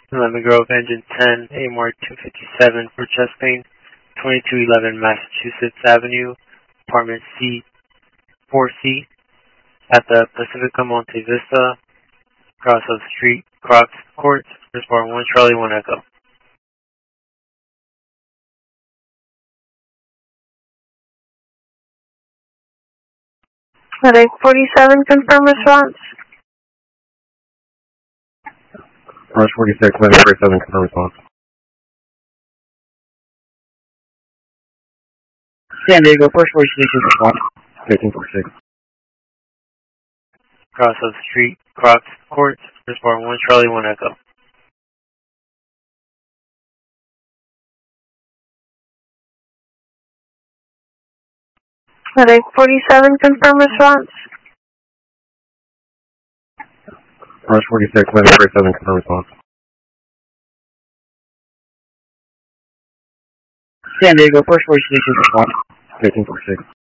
Lemon Grove, engine 10, AMR 257 for chest pain, 2211 Massachusetts Avenue, apartment C, 4C, at the Pacifica Monte Vista, cross of Street, Crocs Courts, respond 1 Charlie 1 Echo. Medic 47, confirm response. Rush 46, Medic 47, confirm response. San Diego, First Voice Station response. 1346. Cross of Street, Crocs Courts, respond 1 Charlie 1 Echo. Medic 47, confirm response. Rush 46, Medic 47, confirm response. San Diego, First Voice Station response. 1346.